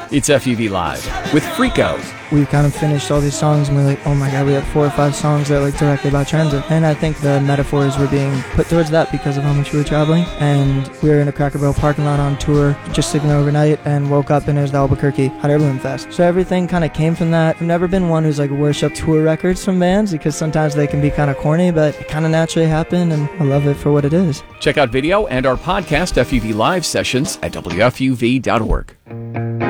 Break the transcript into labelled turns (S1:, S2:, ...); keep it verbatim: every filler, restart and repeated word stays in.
S1: It's F U V Live with Freako.
S2: We kind of finished all these songs and we're like, oh my god, we have four or five songs that are like directly about transit. And I think the metaphors were being put towards that because of how much we were traveling. And we were in a Cracker Barrel parking lot on tour, just sleeping overnight, and woke up and it was the Albuquerque Hot Air Balloon Fest. So everything kind of came from that. I've never been one who's like worshipped tour records from bands because sometimes they can be kind of corny, but it kind of naturally happened and I love it for what it is.
S1: Check out video and our podcast F U V Live sessions at W F U V dot org.